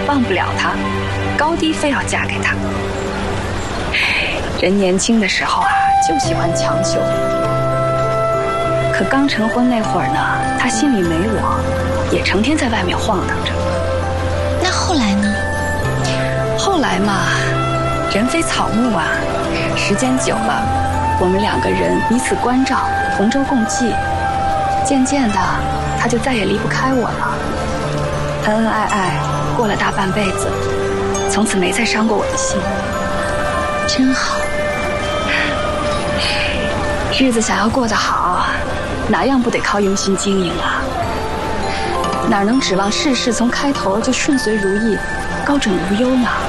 忘不了他，高低非要嫁给他。人年轻的时候啊，就喜欢强求。可刚成婚那会儿呢，他心里没我，也成天在外面晃荡着。 那后来呢？ 后来嘛，人非草木啊，时间久了，我们两个人彼此关照，同舟共济，渐渐的，他就再也离不开我了。恩恩爱爱过了大半辈子，从此没再伤过我的心。 真好。 日子想要过得好，哪样不得靠用心经营啊？哪能指望事事从开头就顺遂如意、高枕无忧呢？